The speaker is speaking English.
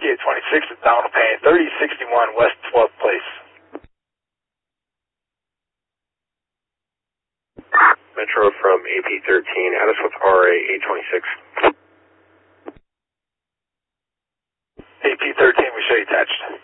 Whiskey 826 at Donald Payne, 3061 West 12th Place. Metro from AP13, Addis with RA 826. AP13, we show you attached.